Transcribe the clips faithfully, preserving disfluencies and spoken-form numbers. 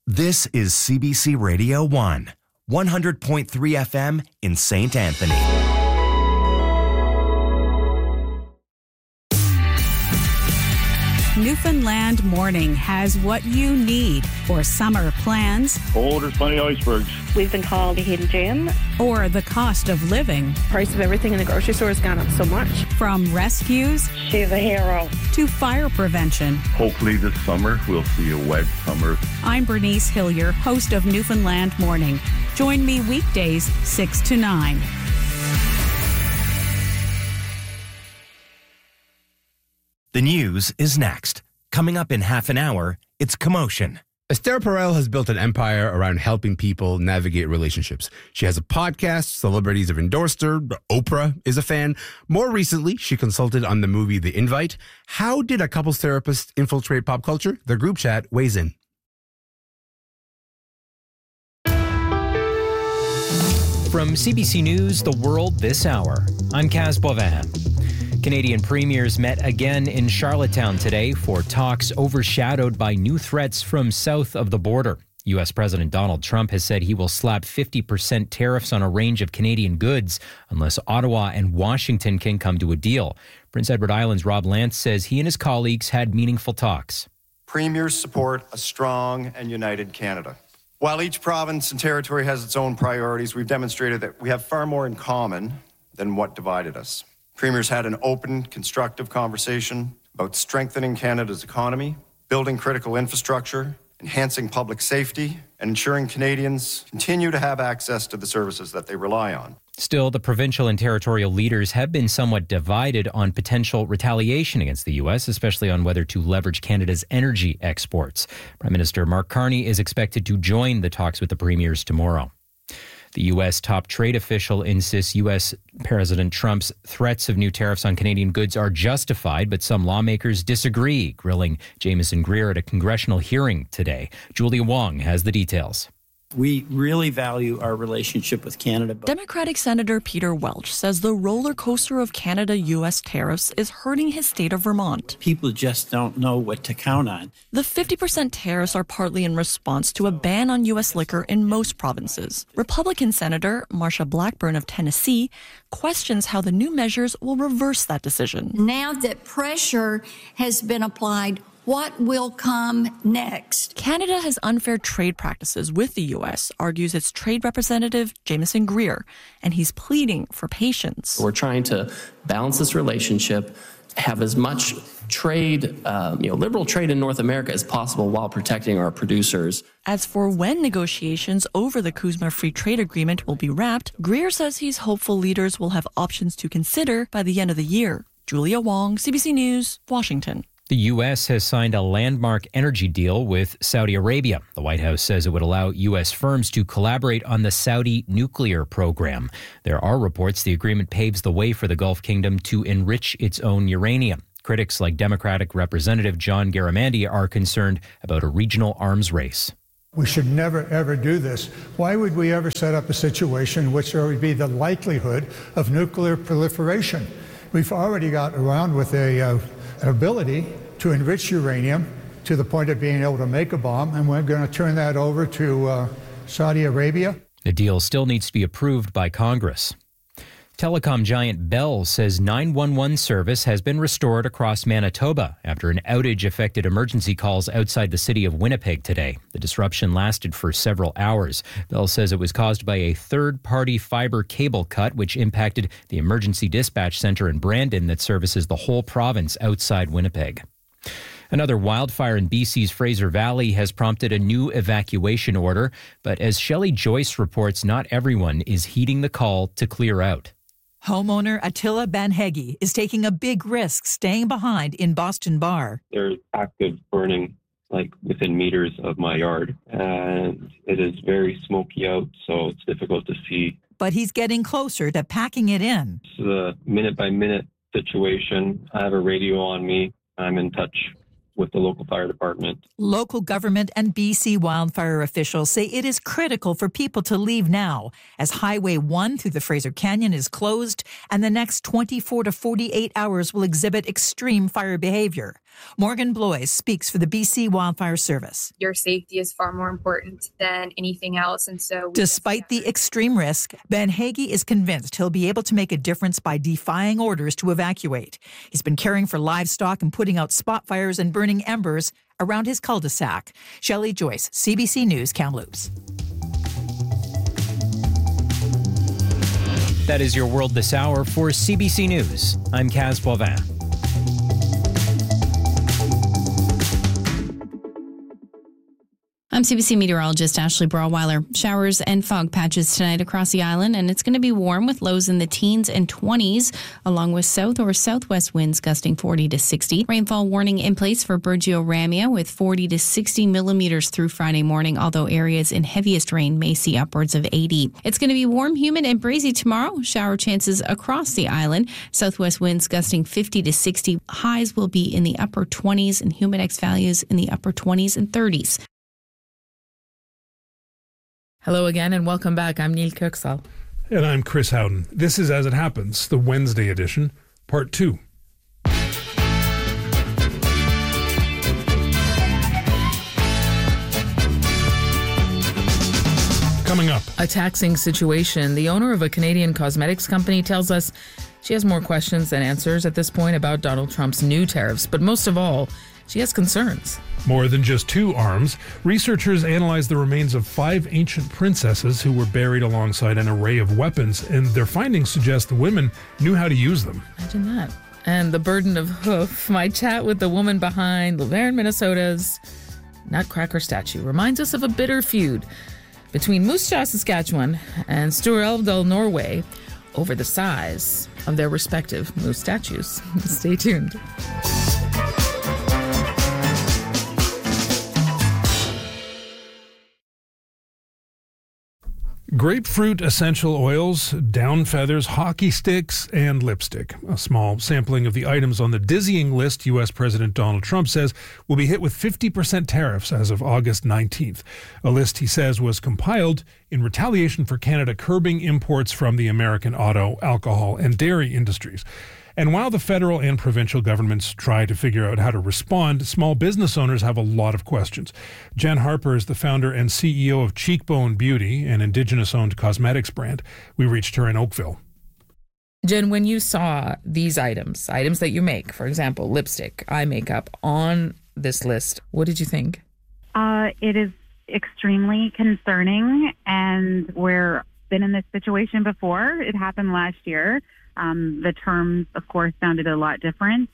This is C B C Radio one, one hundred point three F M in Saint Anthony. Newfoundland Morning has what you need for summer plans. Oh, there's plenty of icebergs. We've been called a hidden gem. Or the cost of living. Price of everything in the grocery store has gone up so much. From rescues. She's a hero. To fire prevention. Hopefully this summer we'll see a wet summer. I'm Bernice Hillier, host of Newfoundland Morning. Join me weekdays six to nine. The news is next. Coming up in half an hour, it's Commotion. Esther Perel has built an empire around helping people navigate relationships. She has a podcast, celebrities have endorsed her, Oprah is a fan. More recently, she consulted on the movie The Invite. How did a couples therapist infiltrate pop culture? The group chat weighs in. From C B C News, The World This Hour, I'm Kaz Boivin. Canadian premiers met again in Charlottetown today for talks overshadowed by new threats from south of the border. U S President Donald Trump has said he will slap fifty percent tariffs on a range of Canadian goods unless Ottawa and Washington can come to a deal. Prince Edward Island's Rob Lance says he and his colleagues had meaningful talks. Premiers support a strong and united Canada. While each province and territory has its own priorities, we've demonstrated that we have far more in common than what divided us. Premiers had an open, constructive conversation about strengthening Canada's economy, building critical infrastructure, enhancing public safety, and ensuring Canadians continue to have access to the services that they rely on. Still, the provincial and territorial leaders have been somewhat divided on potential retaliation against the U S, especially on whether to leverage Canada's energy exports. Prime Minister Mark Carney is expected to join the talks with the premiers tomorrow. The U S top trade official insists U S President Trump's threats of new tariffs on Canadian goods are justified, but some lawmakers disagree, grilling Jameson Greer at a congressional hearing today. Julia Wong has the details. We really value our relationship with Canada. Democratic Senator Peter Welch says the roller coaster of Canada-U S tariffs is hurting his state of Vermont. People just don't know what to count on. The fifty percent tariffs are partly in response to a ban on U S liquor in most provinces. Republican Senator Marsha Blackburn of Tennessee questions how the new measures will reverse that decision. Now that pressure has been applied, what will come next? Canada has unfair trade practices with the U S, argues its trade representative, Jameson Greer, and he's pleading for patience. We're trying to balance this relationship, have as much trade, um, you know, liberal trade in North America as possible while protecting our producers. As for when negotiations over the CUSMA Free Trade Agreement will be wrapped, Greer says he's hopeful leaders will have options to consider by the end of the year. Julia Wong, C B C News, Washington. The U S has signed a landmark energy deal with Saudi Arabia. The White House says it would allow U S firms to collaborate on the Saudi nuclear program. There are reports the agreement paves the way for the Gulf Kingdom to enrich its own uranium. Critics like Democratic Representative John Garamendi are concerned about a regional arms race. We should never, ever do this. Why would we ever set up a situation in which there would be the likelihood of nuclear proliferation? We've already got around with a... Uh, an ability to enrich uranium to the point of being able to make a bomb, and we're going to turn that over to uh, Saudi Arabia. The deal still needs to be approved by Congress. Telecom giant Bell says nine one one service has been restored across Manitoba after an outage affected emergency calls outside the city of Winnipeg today. The disruption lasted for several hours. Bell says it was caused by a third-party fiber cable cut, which impacted the emergency dispatch center in Brandon that services the whole province outside Winnipeg. Another wildfire in B C's Fraser Valley has prompted a new evacuation order, but as Shelley Joyce reports, not everyone is heeding the call to clear out. Homeowner Attila Banhegi is taking a big risk staying behind in Boston Bar. There's active burning like within meters of my yard, and it is very smoky out, so it's difficult to see. But he's getting closer to packing it in. It's a minute-by-minute situation. I have a radio on me. I'm in touch with the local fire department. Local government and B C wildfire officials say it is critical for people to leave now, as Highway one through the Fraser Canyon is closed, and the next twenty-four to forty-eight hours will exhibit extreme fire behavior. Morgan Blois speaks for the B C Wildfire Service. Your safety is far more important than anything else, and so... Despite the extreme risk, Ben Hagee is convinced he'll be able to make a difference by defying orders to evacuate. He's been caring for livestock and putting out spot fires and burning embers around his cul-de-sac. Shelley Joyce, C B C News, Kamloops. That is your world this hour. For C B C News, I'm Kaz Boivin. I'm C B C meteorologist Ashley Brawweiler. Showers and fog patches tonight across the island, and it's going to be warm with lows in the teens and twenties, along with south or southwest winds gusting forty to sixty. Rainfall warning in place for Burgeo Ramia with forty to sixty millimeters through Friday morning, although areas in heaviest rain may see upwards of eighty. It's going to be warm, humid, and breezy tomorrow. Shower chances across the island. Southwest winds gusting fifty to sixty. Highs will be in the upper twenties and humidex values in the upper twenties and thirties. Hello again and welcome back. I'm Neil Kirksall. And I'm Chris Howden. This is As It Happens, the Wednesday edition, part two. Coming up. A taxing situation. The owner of a Canadian cosmetics company tells us she has more questions than answers at this point about Donald Trump's new tariffs, but most of all, she has concerns. More than just two arms, researchers analyzed the remains of five ancient princesses who were buried alongside an array of weapons, and their findings suggest the women knew how to use them. Imagine that. And the burden of hoof. My chat with the woman behind Laverne, Minnesota's Nutcracker statue reminds us of a bitter feud between Moose Jaw, Saskatchewan and Stor-Elvdal, Norway, over the size of their respective moose statues. Stay tuned. Grapefruit essential oils, down feathers, hockey sticks, and lipstick. A small sampling of the items on the dizzying list U S President Donald Trump says will be hit with fifty percent tariffs as of August nineteenth. A list he says was compiled in retaliation for Canada curbing imports from the American auto, alcohol, and dairy industries. And while the federal and provincial governments try to figure out how to respond, small business owners have a lot of questions. Jen Harper is the founder and C E O of Cheekbone Beauty, an Indigenous-owned cosmetics brand. We reached her in Oakville. Jen, when you saw these items, items that you make, for example, lipstick, eye makeup, on this list, what did you think? Uh, it is extremely concerning, and we've been in this situation before. It happened last year. Um, the terms, of course, sounded a lot different,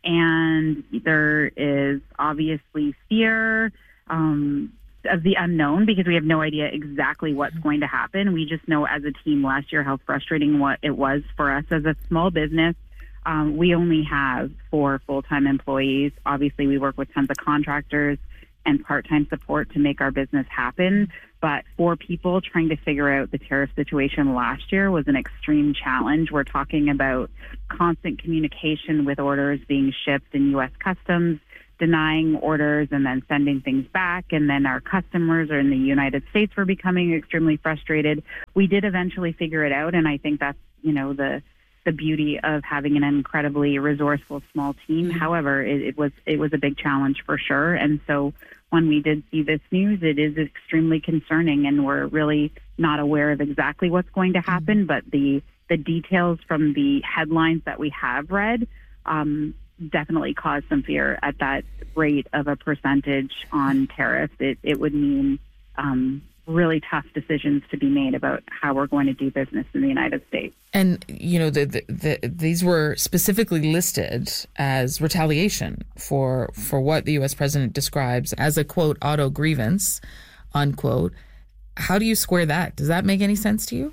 and there is obviously fear um, of the unknown because we have no idea exactly what's going to happen. We just know as a team last year how frustrating what it was for us as a small business. Um, we only have four full-time employees. Obviously, we work with tons of contractors and part-time support to make our business happen. But for people trying to figure out the tariff situation last year was an extreme challenge. We're talking about constant communication with orders being shipped in U S Customs, denying orders and then sending things back. And then our customers or in the United States were becoming extremely frustrated. We did eventually figure it out. And I think that's, you know, the the beauty of having an incredibly resourceful small team. However, it, it was it was a big challenge for sure. And so when we did see this news, it is extremely concerning, and we're really not aware of exactly what's going to happen. But the the details from the headlines that we have read um, definitely cause some fear. At that rate of a percentage on tariffs, it, it would mean um, really tough decisions to be made about how we're going to do business in the United States. And, you know, the, the, the, these were specifically listed as retaliation for for what the U S president describes as a, quote, auto grievance, unquote. How do you square that? Does that make any sense to you?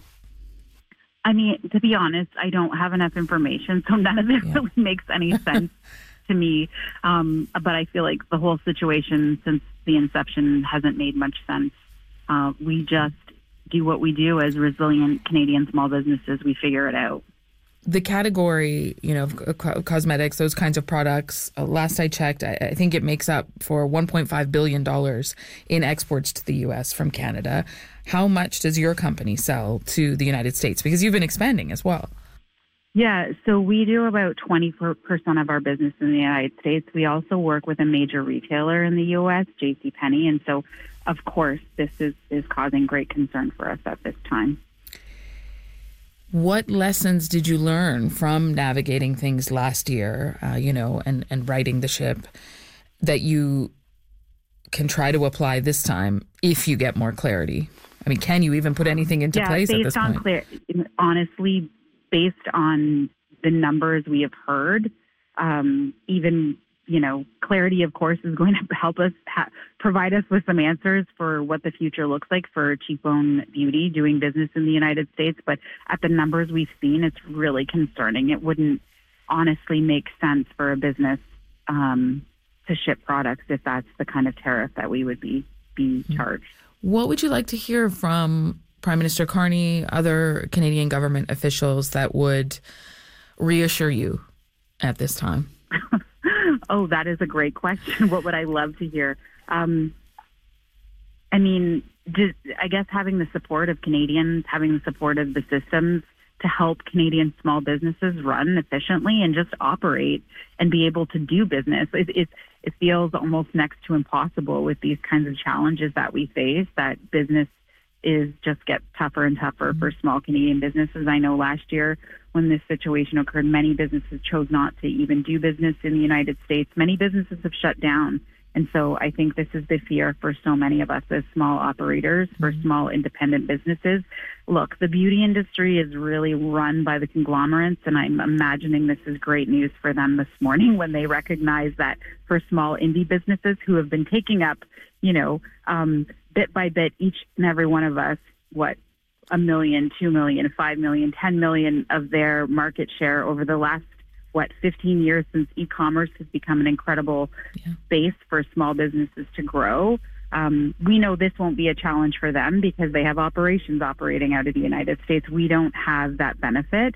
I mean, to be honest, I don't have enough information, so none of it yeah. really makes any sense to me. Um, but I feel like the whole situation since the inception hasn't made much sense. Uh, we just do what we do as resilient Canadian small businesses. We figure it out. the category, you know, of co- cosmetics, those kinds of products, uh, last I checked, I, I think it makes up for one point five billion dollars in exports to the U S from Canada. How much does your company sell to the United States? Because you've been expanding as well. Yeah, so we do about twenty percent of our business in the United States. We also work with a major retailer in the U S, JCPenney, and so, of course, this is, is causing great concern for us at this time. What lessons did you learn from navigating things last year, uh, you know, and, and righting the ship that you can try to apply this time if you get more clarity? I mean, can you even put anything into yeah, place at this on point? Clear, honestly, based on the numbers we have heard, um, even, you know, clarity, of course, is going to help us ha- provide us with some answers for what the future looks like for Cheekbone Beauty doing business in the United States. But at the numbers we've seen, it's really concerning. It wouldn't honestly make sense for a business um, to ship products if that's the kind of tariff that we would be, be charged. What would you like to hear from Prime Minister Carney, other Canadian government officials that would reassure you at this time? Oh, that is a great question. What would I love to hear? Um, I mean, just, I guess having the support of Canadians, having the support of the systems to help Canadian small businesses run efficiently and just operate and be able to do business. It, it, it feels almost next to impossible with these kinds of challenges that we face, that business is just get tougher and tougher for small Canadian businesses. I know last year when this situation occurred, many businesses chose not to even do business in the United States. Many businesses have shut down. And so I think this is the fear for so many of us as small operators, for small independent businesses. Look, the beauty industry is really run by the conglomerates, and I'm imagining this is great news for them this morning when they recognize that for small indie businesses who have been taking up, you know, um, bit by bit, each and every one of us, what, a million, two million, five million, ten million of their market share over the last, what, fifteen years since e-commerce has become an incredible yeah. space for small businesses to grow. Um, we know this won't be a challenge for them because they have operations operating out of the United States. We don't have that benefit.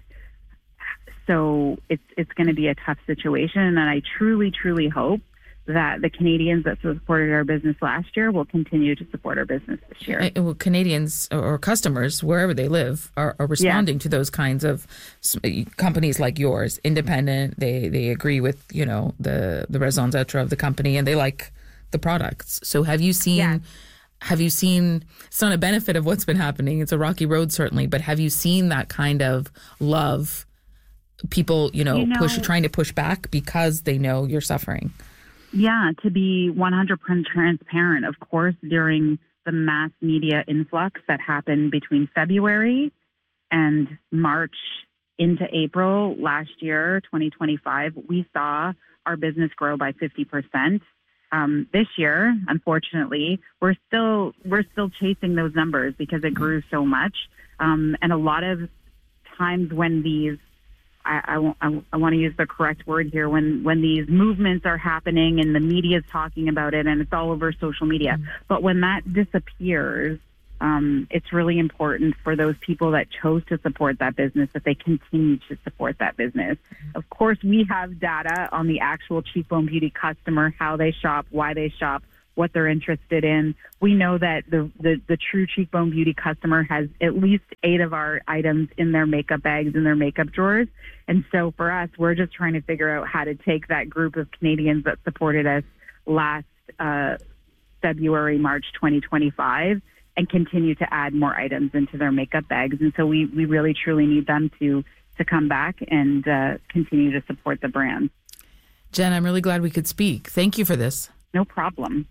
So it's it's going to be a tough situation. And I truly, truly hope that the Canadians that supported our business last year will continue to support our business this year. Well, Canadians or customers, wherever they live, are, are responding yeah. to those kinds of companies like yours, independent. They they agree with, you know, the, the raison d'etre of the company, and they like the products. So have you seen... Yeah. Have you seen, it's not a benefit of what's been happening, it's a rocky road certainly, but have you seen that kind of love, people, you know, you know push trying to push back because they know you're suffering? Yeah, to be one hundred percent transparent, of course, during the mass media influx that happened between February and March into April last year, twenty twenty-five, we saw our business grow by fifty percent. Um, this year, unfortunately, we're still we're still chasing those numbers because it grew so much. Um, and a lot of times when these I, I, I want to use the correct word here, when, when these movements are happening and the media is talking about it and it's all over social media. Mm-hmm. But when that disappears, um, it's really important for those people that chose to support that business that they continue to support that business. Mm-hmm. Of course, we have data on the actual Cheekbone Beauty customer, how they shop, why they shop, what they're interested in. We know that the, the, the true Cheekbone Beauty customer has at least eight of our items in their makeup bags, in their makeup drawers. And so for us, we're just trying to figure out how to take that group of Canadians that supported us last uh, February, March twenty twenty-five and continue to add more items into their makeup bags. And so we, we really, truly need them to, to come back and uh, continue to support the brand. Jen, I'm really glad we could speak. Thank you for this. No problem.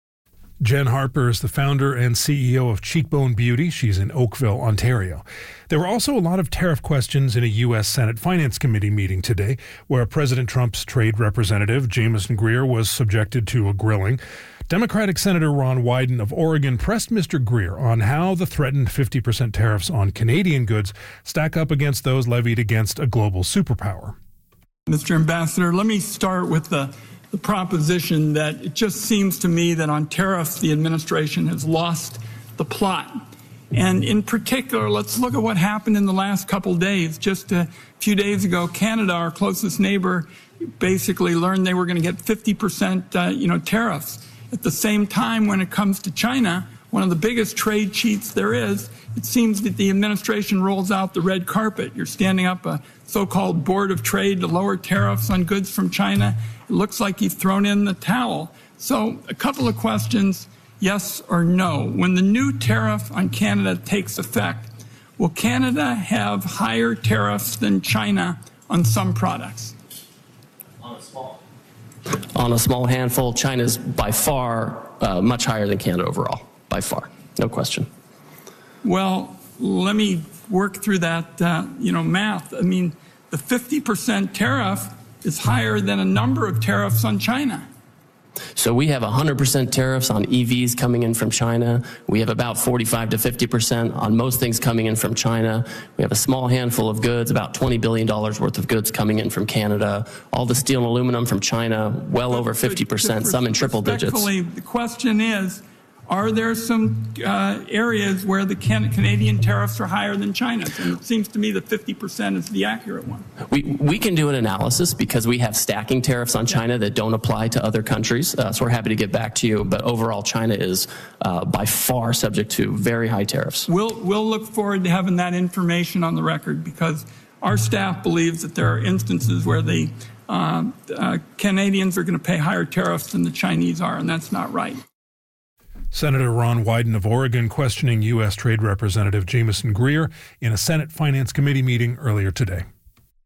Jen Harper is the founder and C E O of Cheekbone Beauty. She's in Oakville, Ontario. There were also a lot of tariff questions in a U S Senate Finance Committee meeting today, where President Trump's trade representative, Jamieson Greer, was subjected to a grilling. Democratic Senator Ron Wyden of Oregon pressed Mister Greer on how the threatened fifty percent tariffs on Canadian goods stack up against those levied against a global superpower. Mister Ambassador, let me start with the the proposition that it just seems to me that on tariffs, the administration has lost the plot. And in particular, let's look at what happened in the last couple days. Just a few days ago, Canada, our closest neighbor, basically learned they were going to get fifty percent uh, you know, tariffs. At the same time, when it comes to China, one of the biggest trade cheats there is, it seems that the administration rolls out the red carpet. You're standing up a so-called board of trade to lower tariffs on goods from China. It looks like you've thrown in the towel. So a couple of questions, yes or no. When the new tariff on Canada takes effect, will Canada have higher tariffs than China on some products? On a small. On a small handful, China's by far uh, much higher than Canada overall, by far, no question. Well, let me work through that, uh, you know, math. I mean, the fifty percent tariff is higher than a number of tariffs on China. So we have one hundred percent tariffs on E Vs coming in from China. We have about forty-five to fifty percent on most things coming in from China. We have a small handful of goods, about twenty billion dollars worth of goods coming in from Canada. All the steel and aluminum from China, well over fifty percent, some in triple digits. Respectfully, the question is, are there some uh, areas where the can- Canadian tariffs are higher than China's? And it seems to me that fifty percent is the accurate one. We we can do an analysis because we have stacking tariffs on China that don't apply to other countries. Uh, so we're happy to get back to you. But overall, China is uh, by far subject to very high tariffs. We'll, we'll look forward to having that information on the record because our staff believes that there are instances where the uh, uh, Canadians are going to pay higher tariffs than the Chinese are, and that's not right. Senator Ron Wyden of Oregon questioning U S. Trade Representative Jamieson Greer in a Senate Finance Committee meeting earlier today.